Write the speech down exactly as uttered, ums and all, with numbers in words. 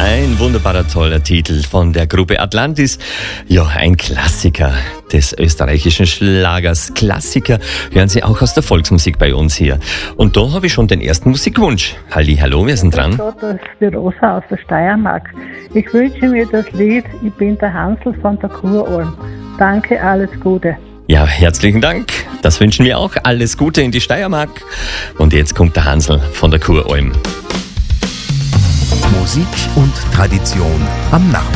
Ein wunderbarer, toller Titel von der Gruppe Atlantis. Ja, ein Klassiker des österreichischen Schlagers. Klassiker hören Sie auch aus der Volksmusik bei uns hier. Und da habe ich schon den ersten Musikwunsch. Halli, hallo, wir sind dran. Gott, das ist die Rosa aus der Steiermark. Ich wünsche mir das Lied Ich bin der Hansl von der Kuralm. Danke, alles Gute. Ja, herzlichen Dank. Das wünschen wir auch. Alles Gute in die Steiermark. Und jetzt kommt der Hansl von der Kuralm. Musik und Tradition am Nachmittag.